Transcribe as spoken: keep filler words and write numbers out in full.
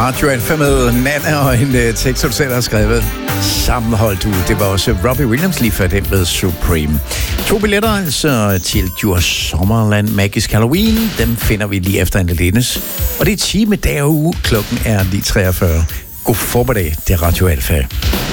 Radio Alfa med Nana og en uh, tekst, du selv har skrevet. Sammenholdt ud. Det var også Robbie Williams lige før den med Supreme. To billetter altså til Djurs Sommerland Magisk Halloween. Dem finder vi lige efter en Lennes. Og det er time dag og uge. Klokken er ni treogfyrre. God formiddag, det er Radio Alfa.